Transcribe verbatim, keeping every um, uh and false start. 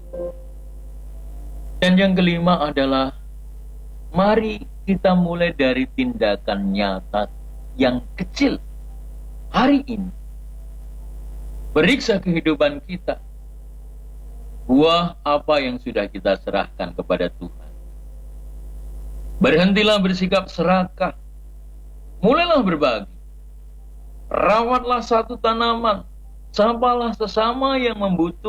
Dan yang kelima adalah, mari kita mulai dari tindakan nyata yang kecil hari ini. Periksa kehidupan kita. Buah apa yang sudah kita serahkan kepada Tuhan. Berhentilah bersikap serakah. Mulailah berbagi. Rawatlah satu tanaman. Sapalah sesama yang membutuhkan.